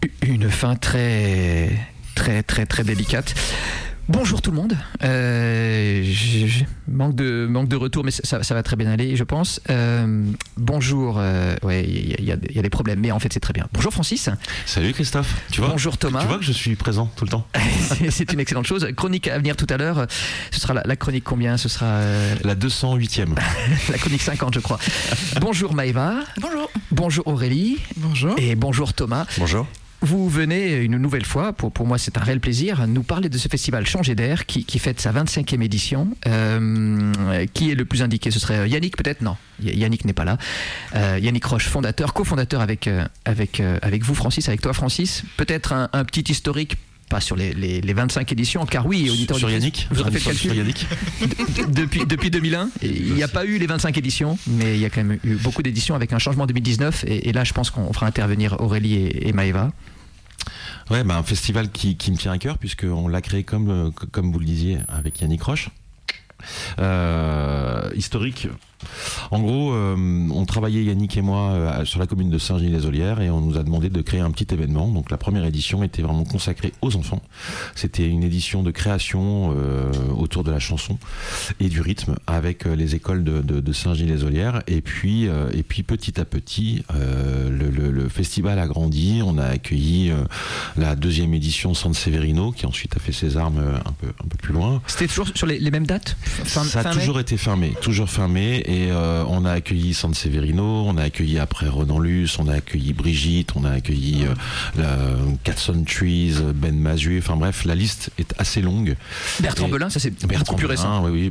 Une fin très délicate. Bonjour tout le monde. Manque de retour, mais ça va très bien aller, je pense. Bonjour. Ouais, il y a des problèmes, mais en fait c'est très bien. Bonjour Francis. Salut Christophe. Tu vois, bonjour Thomas. Tu vois que je suis présent tout le temps. C'est une excellente chose. Chronique à venir tout à l'heure. Ce sera la chronique combien? Ce sera la 208e. La chronique 50, je crois. Bonjour Maëva. Bonjour. Bonjour Aurélie. Bonjour. Et bonjour Thomas. Bonjour. Vous venez une nouvelle fois, pour moi c'est un réel plaisir, nous parler de ce festival Changer d'air qui fête sa 25e édition. Qui est le plus indiqué? Ce serait Yannick peut-être? Non, Yannick n'est pas là. Yannick Roche, cofondateur avec vous Francis, avec toi Francis. Peut-être un petit historique, pas sur les 25 éditions, car oui, auditeur sur Yannick, vous aurez fait le calcul. Yannick. Depuis 2001, il n'y a pas eu les 25 éditions, mais il y a quand même eu beaucoup d'éditions avec un changement en 2019, et là je pense qu'on fera intervenir Aurélie et Maëva. Ouais, un festival qui me tient à cœur, puisqu'on l'a créé comme vous le disiez avec Yannick Roche. Historique. En gros, on travaillait Yannick et moi sur la commune de Saint-Gilles-les-Olières et on nous a demandé de créer un petit événement. Donc la première édition était vraiment consacrée aux enfants. C'était une édition de création autour de la chanson et du rythme avec les écoles de Saint-Gilles-les-Olières. Et puis petit à petit, le festival a grandi. On a accueilli la deuxième édition San Severino qui ensuite a fait ses armes un peu plus loin. C'était toujours sur les mêmes dates? Ça a toujours été toujours fermé. Et on a accueilli San Severino, on a accueilli après Renan-Luce, on a accueilli Brigitte, on a accueilli Catson Trees, Ben Mazué, enfin bref, la liste est assez longue. Bertrand Belin, ça c'est beaucoup plus récent. Oui.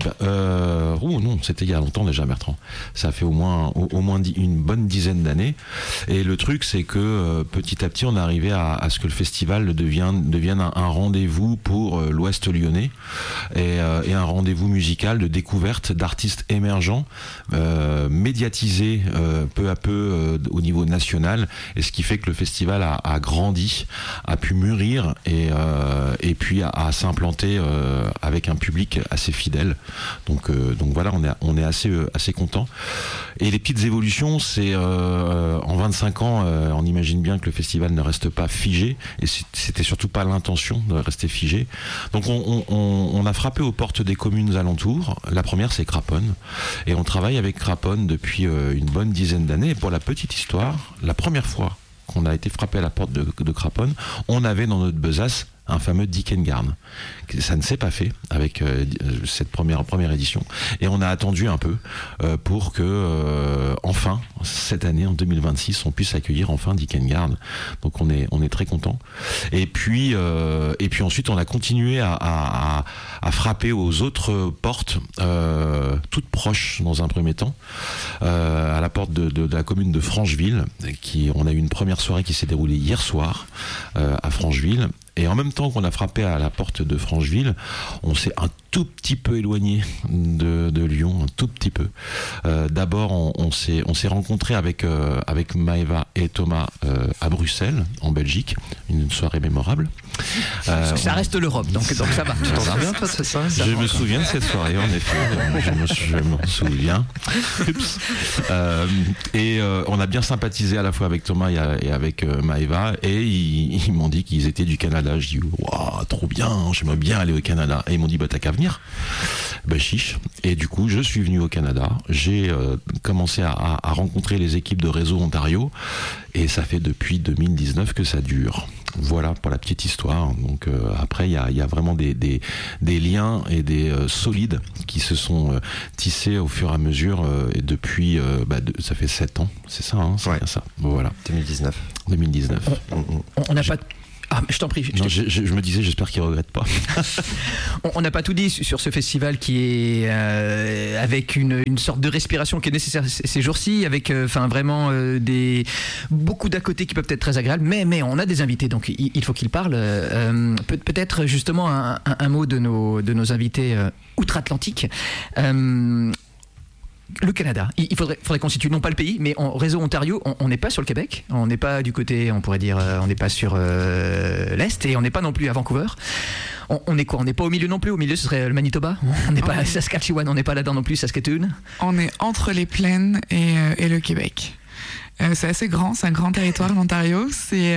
Non, c'était il y a longtemps déjà Bertrand. Ça fait au moins une bonne dizaine d'années. Et le truc, c'est que petit à petit, on est arrivé à ce que le festival devienne un rendez-vous pour l'Ouest lyonnais et un rendez-vous musical de découverte d'artistes émergents, médiatisé peu à peu au niveau national, et ce qui fait que le festival a grandi, a pu mûrir et puis à s'implanter avec un public assez fidèle. Donc voilà, on est assez content. Et les petites évolutions, c'est en 25 ans, on imagine bien que le festival ne reste pas figé, et c'était surtout pas l'intention de rester figé. Donc on a frappé aux portes des communes alentours. La première, c'est Craponne, et on travaille avec Craponne depuis une bonne dizaine d'années. Et pour la petite histoire, la première fois qu'on a été frappé à la porte de Craponne, on avait dans notre besace un fameux Dick & Garn. Ça ne s'est pas fait avec cette première édition, et on a attendu un peu pour que enfin cette année en 2026 on puisse accueillir enfin Dick & Garn. Donc on est très content. Et puis ensuite on a continué à frapper aux autres portes toutes proches dans un premier temps, à la porte de la commune de Francheville. On a eu une première soirée qui s'est déroulée hier soir à Francheville. Et en même temps qu'on a frappé à la porte de Francheville, on s'est un tout petit peu éloigné de Lyon, un tout petit peu. D'abord, on s'est rencontrés avec Maëva et Thomas à Bruxelles, en Belgique, une soirée mémorable. Ça reste l'Europe, donc ça va. Tu t'en souviens, toi, c'est ça? Je me souviens de cette soirée, en effet. Je m'en souviens. On a bien sympathisé à la fois avec Thomas et avec Maëva, et ils m'ont dit qu'ils étaient du Canada. Je dis waouh, trop bien, j'aimerais bien aller au Canada. Et ils m'ont dit t'as qu'à venir. Chiche. Et du coup, je suis venu au Canada. J'ai commencé à rencontrer les équipes de Réseau Ontario, et ça fait depuis 2019 que ça dure. Voilà pour la petite histoire. Donc après, il y a vraiment des liens et des solides qui se sont tissés au fur et à mesure, et depuis ça fait 7 ans, c'est ça, hein, c'est ouais. Bien ça. Voilà. 2019. On n'a pas... Ah, je t'en prie. Je me disais, j'espère qu'ils ne regrettent pas. On n'a pas tout dit sur ce festival qui est avec une sorte de respiration qui est nécessaire ces jours-ci, avec vraiment beaucoup d'à côté qui peuvent être très agréables, mais on a des invités, donc il faut qu'ils parlent. Peut-être justement un mot de nos invités outre-Atlantique. Le Canada, il faudrait constituer non pas le pays, mais en réseau Ontario, on n'est pas sur le Québec, on n'est pas du côté, on pourrait dire, on n'est pas sur l'Est, et on n'est pas non plus à Vancouver. On est quoi? On n'est pas au milieu non plus. Au milieu, ce serait le Manitoba. On n'est pas à Saskatchewan, on n'est pas là-dedans non plus, Saskatoon. On est entre les plaines et le Québec. C'est assez grand, c'est un grand territoire, l'Ontario. C'est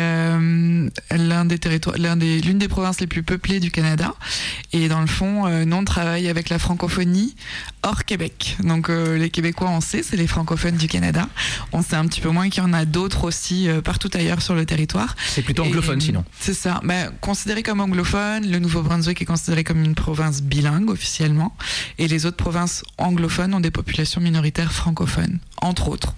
l'une des provinces les plus peuplées du Canada. Et dans le fond, nous on travaille avec la francophonie hors Québec. Donc les Québécois, on sait, c'est les francophones du Canada. On sait un petit peu moins qu'il y en a d'autres aussi partout ailleurs sur le territoire. C'est plutôt anglophone sinon. C'est ça. Considéré comme anglophone, le Nouveau-Brunswick est considéré comme une province bilingue officiellement. Et les autres provinces anglophones ont des populations minoritaires francophones, entre autres.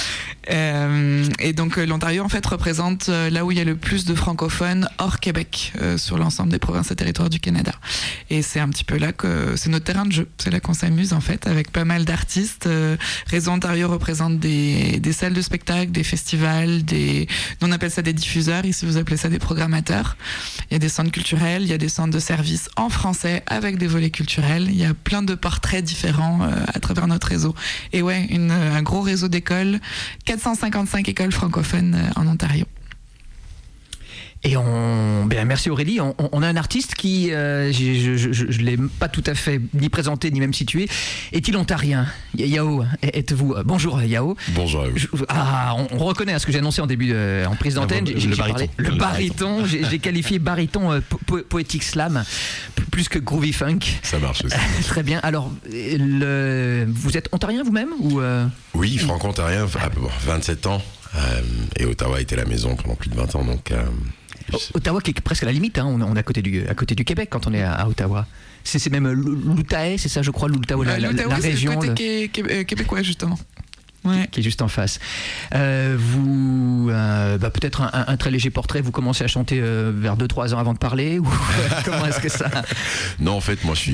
Et donc l'Ontario en fait représente là où il y a le plus de francophones hors Québec sur l'ensemble des provinces et territoires du Canada. Et c'est un petit peu là que c'est notre terrain de jeu, c'est là qu'on s'amuse en fait avec pas mal d'artistes. Réseau Ontario représente des salles de spectacle, des festivals, nous on appelle ça des diffuseurs, ici vous appelez ça des programmateurs. Il y a des centres culturels, il y a des centres de services en français avec des volets culturels, il y a plein de portraits différents à travers notre réseau. Et ouais, un gros réseau d'écoles, 455 écoles francophones en Ontario. Et merci Aurélie. On a un artiste qui, je l'ai pas tout à fait ni présenté ni même situé. Est-il ontarien? Yao, êtes-vous? Bonjour Yao. Bonjour à vous. On reconnaît ce que j'ai annoncé en début en prise d'antenne. Le baryton. J'ai qualifié baryton poétique slam, plus que groovy funk. Ça marche aussi. Très bien. Alors, vous êtes ontarien vous-même ou Oui, franco-ontarien, 27 ans. Et Ottawa était la maison pendant plus de 20 ans, donc. Ottawa qui est presque à la limite, hein. On est à côté du Québec quand on est à Ottawa. C'est même l'Outaouais, c'est ça je crois, l'Outaouais, la région. C'est le côté québécois justement. Ouais. Qui est juste en face. Vous, peut-être un très léger portrait, vous commencez à chanter vers 2-3 ans avant de parler ou comment est-ce que ça... Non, en fait, moi,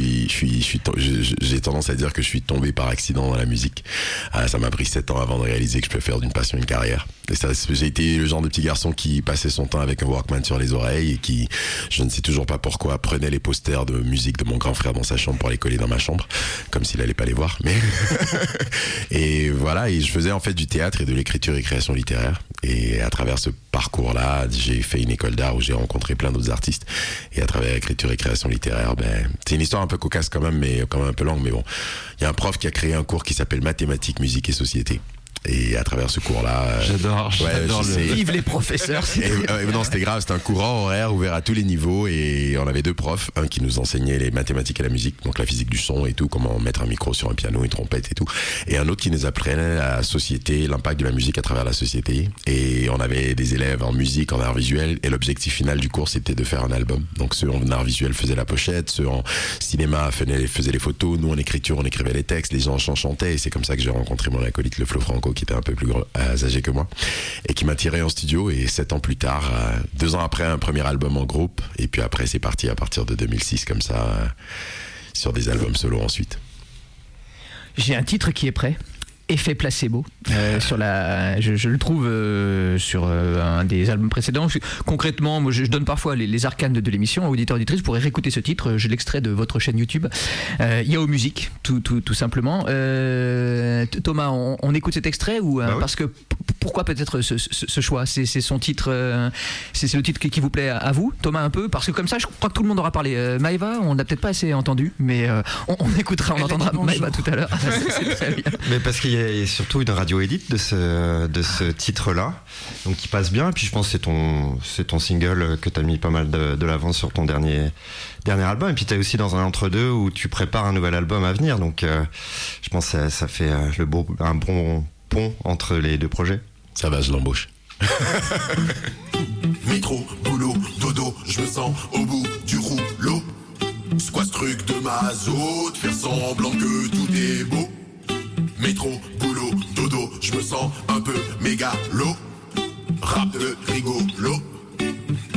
j'ai tendance à dire que je suis tombé par accident dans la musique. Ça m'a pris 7 ans avant de réaliser que je peux faire d'une passion une carrière. Et ça, j'ai été le genre de petit garçon qui passait son temps avec un Walkman sur les oreilles et qui, je ne sais toujours pas pourquoi, prenait les posters de musique de mon grand frère dans sa chambre pour les coller dans ma chambre, comme s'il allait pas les voir. Mais et voilà. Et je faisais en fait du théâtre et de l'écriture et création littéraire. Et à travers ce parcours-là, j'ai fait une école d'art où j'ai rencontré plein d'autres artistes. Et à travers l'écriture et création littéraire, c'est une histoire un peu cocasse quand même, mais quand même un peu longue. Mais bon, il y a un prof qui a créé un cours qui s'appelle Mathématiques, musique et société. Et à travers ce cours-là... J'adore Vive les professeurs. Non, c'était grave, c'était un cours horaire ouvert à tous les niveaux et on avait 2 profs, un qui nous enseignait les mathématiques et la musique, donc la physique du son et tout, comment mettre un micro sur un piano, une trompette et tout, et un autre qui nous apprenait la société, l'impact de la musique à travers la société. Et on avait des élèves en musique, en art visuel, et l'objectif final du cours c'était de faire un album. Donc ceux en art visuel faisaient la pochette, ceux en cinéma faisaient les photos, nous en écriture on écrivait les textes, les gens chantaient, et c'est comme ça que j'ai rencontré mon acolyte le Flo Franco, qui était un peu plus âgé que moi et qui m'a tiré en studio. Et 7 ans plus tard, 2 ans après, un premier album en groupe, et puis après c'est parti à partir de 2006 comme ça sur des albums solo ensuite. J'ai un titre qui est prêt. Effet placebo je le trouve sur un des albums précédents. Concrètement, moi, je donne parfois les arcanes de l'émission aux auditeurs auditrices pour réécouter ce titre. Je l'extrais de votre chaîne YouTube. Yao Musique, tout simplement. Thomas, on écoute cet extrait ou parce que pourquoi peut-être ce choix? C'est son titre, c'est le titre qui vous plaît à vous, Thomas, un peu, parce que comme ça, je crois que tout le monde aura parlé. Maëva, on n'a peut-être pas assez entendu, mais on écoutera, on entendra Maëva tout à l'heure. C'est très bien. Mais parce qu'il y a surtout une radio édite de ce titre-là, donc qui passe bien. Et puis je pense que c'est ton single que tu as mis pas mal de l'avant sur ton dernier album. Et puis tu es aussi dans un entre-deux où tu prépares un nouvel album à venir. Donc je pense que ça fait un bon pont entre les 2 projets. Ça va, je l'embauche. Métro, boulot, dodo, je me sens au bout du rouleau. C'est quoi ce truc de mazout, faire semblant que tout est beau. Métro, boulot, dodo, je me sens un peu mégalo. Rap de rigolo.